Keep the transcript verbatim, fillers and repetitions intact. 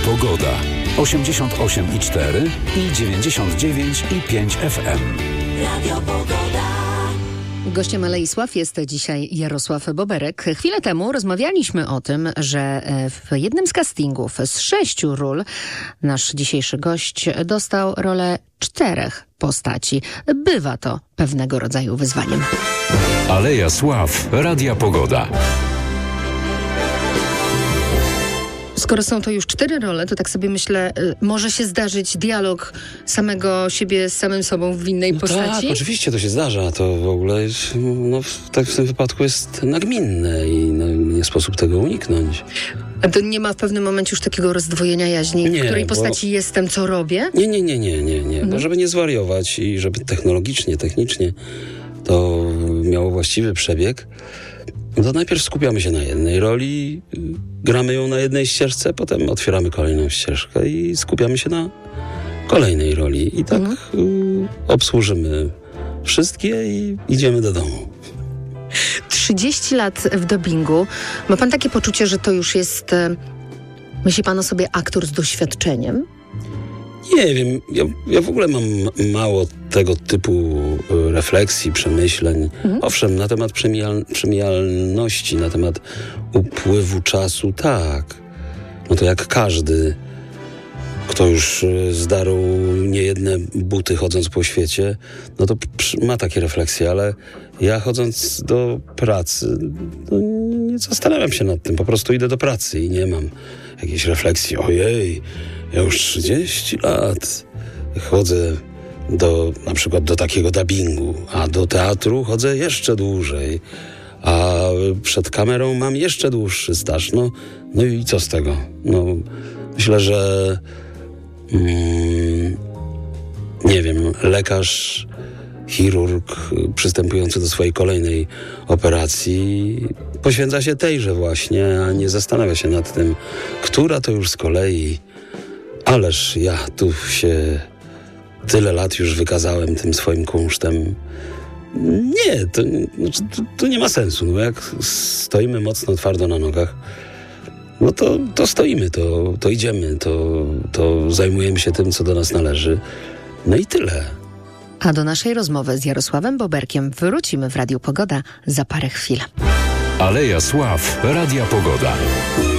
Pogoda. osiemdziesiąt osiem i cztery i dziewięćdziesiąt dziewięć i pięć F M. Radio Pogoda. Gościem Alei Sław jest dzisiaj Jarosław Boberek. Chwilę temu rozmawialiśmy o tym, że w jednym z castingów z sześciu ról nasz dzisiejszy gość dostał rolę czterech postaci. Bywa to pewnego rodzaju wyzwaniem. Aleja Sław, Radia Pogoda. Skoro są to już cztery role, to tak sobie myślę, y, może się zdarzyć dialog samego siebie z samym sobą w innej no postaci? Tak, oczywiście to się zdarza. To w ogóle jest, no, w, tak w tym wypadku jest nagminne i no, nie sposób tego uniknąć. A to nie ma w pewnym momencie już takiego rozdwojenia jaźni, Nie, w której bo... postaci jestem, co robię? Nie, nie, nie, nie, nie, nie. No. Bo żeby nie zwariować i żeby technologicznie, technicznie to miało właściwy przebieg, to najpierw skupiamy się na jednej roli, gramy ją na jednej ścieżce, potem otwieramy kolejną ścieżkę i skupiamy się na kolejnej roli. I tak mhm. y, obsłużymy wszystkie i idziemy do domu. trzydzieści lat w dubbingu. Ma pan takie poczucie, że to już jest, myśli pan o sobie, aktor z doświadczeniem? Nie wiem, ja, ja w ogóle mam mało tego typu refleksji, przemyśleń. Mhm. Owszem, na temat przemijal, przemijalności, na temat upływu czasu, tak. No to jak każdy, kto już zdarł niejedne buty chodząc po świecie, no to ma takie refleksje, ale ja chodząc do pracy, no nie zastanawiam się nad tym, po prostu idę do pracy i nie mam jakiejś refleksji. Ojej, ja już trzydzieści lat chodzę do, na przykład do takiego dubbingu, a do teatru chodzę jeszcze dłużej, a przed kamerą mam jeszcze dłuższy staż. No, no i co z tego? No, myślę, że mm, nie wiem, lekarz, chirurg przystępujący do swojej kolejnej operacji poświęca się tejże właśnie, a nie zastanawia się nad tym, która to już z kolei. Ależ ja tu się tyle lat już wykazałem tym swoim kunsztem. Nie, to, to, to nie ma sensu. No jak stoimy mocno, twardo na nogach, no to, to stoimy, to, to idziemy, to, to zajmujemy się tym, co do nas należy. No i tyle. A do naszej rozmowy z Jarosławem Boberkiem wrócimy w Radiu Pogoda za parę chwil. Aleja Sław, Radia Pogoda.